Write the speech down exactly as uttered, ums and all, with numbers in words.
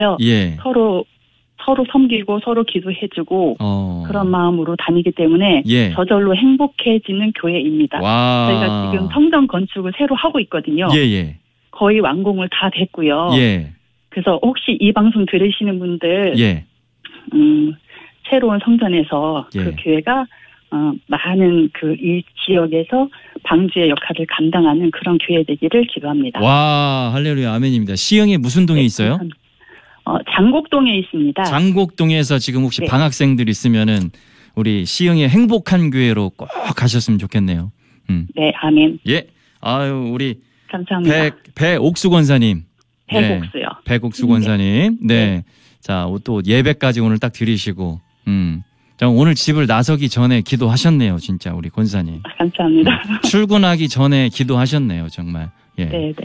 예. 서로 서로 섬기고 서로 기도해주고 어. 그런 마음으로 다니기 때문에 예. 저절로 행복해지는 교회입니다. 와. 저희가 지금 성전 건축을 새로 하고 있거든요. 예예. 거의 완공을 다 됐고요. 예. 그래서 혹시 이 방송 들으시는 분들 예. 음, 새로운 성전에서 예. 그 교회가 어, 많은 그 이 지역에서 방주의 역할을 감당하는 그런 교회 되기를 기도합니다. 와, 할렐루야, 아멘입니다. 시흥에 무슨 동에 네, 있어요? 감사합니다. 어, 장곡동에 있습니다. 장곡동에서 지금 혹시 네. 방학생들 있으면은 우리 시흥의 행복한 교회로 꼭 가셨으면 좋겠네요. 음. 네, 아멘. 예. 아유, 우리 감사합니다. 배, 배옥수 권사님. 배곡수요. 네. 배곡수 권사님. 네. 네. 자, 또 예배까지 오늘 딱 드리시고, 음. 자, 오늘 집을 나서기 전에 기도하셨네요, 진짜 우리 권사님. 감사합니다. 출근하기 전에 기도하셨네요, 정말. 예. 네, 네.